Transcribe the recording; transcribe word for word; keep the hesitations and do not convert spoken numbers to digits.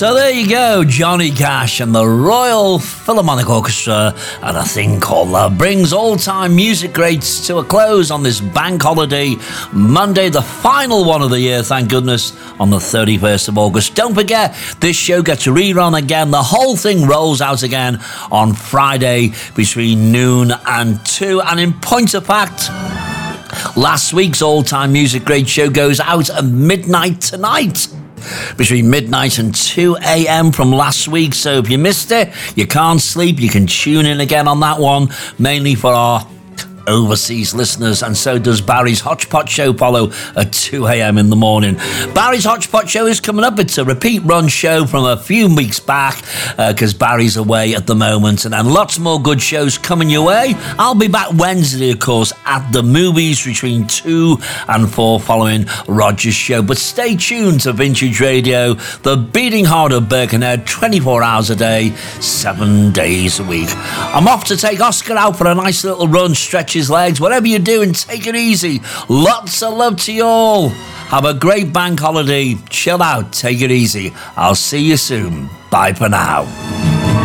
So there you go, Johnny Cash and the Royal Philharmonic Orchestra and a thing called Love brings all-time music greats to a close on this bank holiday Monday, the final one of the year, thank goodness, on the thirty-first of August. Don't forget, this show gets a rerun again. The whole thing rolls out again on Friday between noon and two. And in point of fact, last week's all-time music great show goes out at midnight tonight. Between midnight and two a.m. from last week. So if you missed it, you can't sleep, you can tune in again on that one, mainly for our overseas listeners, and so does Barry's Hodgepodge Show follow at two a.m. in the morning. Barry's Hodgepodge Show is coming up. It's a repeat run show from a few weeks back because uh, Barry's away at the moment, and then lots more good shows coming your way. I'll be back Wednesday, of course, at the movies between two and four following Roger's show. But stay tuned to Vintage Radio, the beating heart of Birkenhead, twenty-four hours a day, seven days a week. I'm off to take Oscar out for a nice little run, stretch his legs. Whatever you're doing, take it easy. Lots of love to you all. Have a great bank holiday. Chill out. Take it easy. I'll see you soon. Bye for now.